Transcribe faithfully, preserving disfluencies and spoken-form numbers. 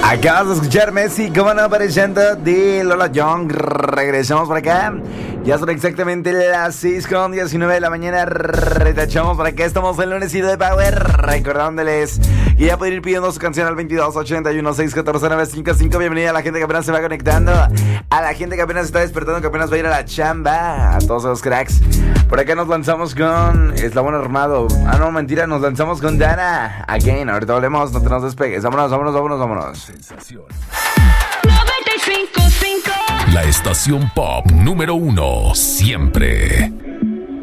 Acabas de escuchar Messi, como no, apareciendo de Lola Young. Regresamos por acá. Ya son exactamente las seis con diecinueve de la mañana. Retachamos por acá. Estamos en lunes y de Power. Recordándoles que ya pueden ir pidiendo su canción al veintidós ochenta y uno seiscientos catorce nueve cincuenta y cinco. Bienvenida a la gente que apenas se va conectando, a la gente que apenas está despertando, que apenas va a ir a la chamba, a todos esos cracks. Por acá nos lanzamos con Eslabón Armado. Ah, no, mentira, nos lanzamos con Dana Again. Ahorita volvemos, no te nos despegues. Vámonos, vámonos, vámonos, vámonos. Sensación. noventa y cinco punto cinco. La estación pop número uno, siempre.